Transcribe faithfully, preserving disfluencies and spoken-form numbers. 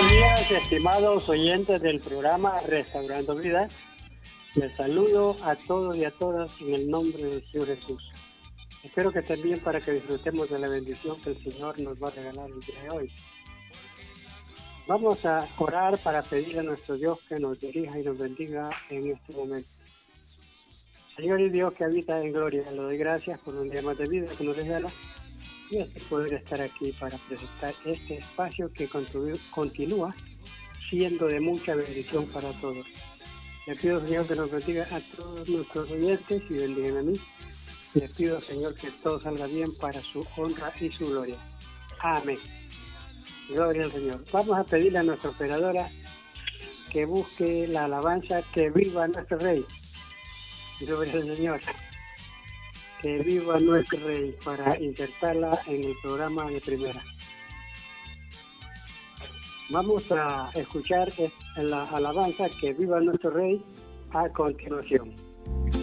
Buenos días, estimados oyentes del programa Restaurando Vida. Les saludo a todos y a todas en el nombre del Señor Jesús. Espero que estén bien para que disfrutemos de la bendición que el Señor nos va a regalar el día de hoy. Vamos a orar para pedirle a nuestro Dios que nos dirija y nos bendiga en este momento. Señor y Dios que habita en gloria, le doy gracias por un día más de vida que nos regala y este poder estar aquí para presentar este espacio que continúa siendo de mucha bendición para todos. Le pido, Señor, que nos bendiga a todos nuestros oyentes y bendiga a mí. Le pido, Señor, que todo salga bien para su honra y su gloria. Amén. Gloria al Señor. Vamos a pedirle a nuestra operadora que busque la alabanza que viva nuestro Rey. Gloria al Señor. Que viva nuestro Rey para insertarla en el programa de primera. Vamos a escuchar la alabanza que viva nuestro Rey a continuación.